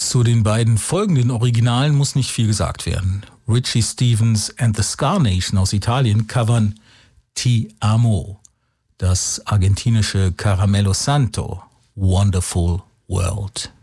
Zu den beiden folgenden Originalen muss nicht viel gesagt werden. Richie Stephens and the Scar Nation aus Italien covern Ti Amo, das argentinische Caramello Santo, Wonderful World.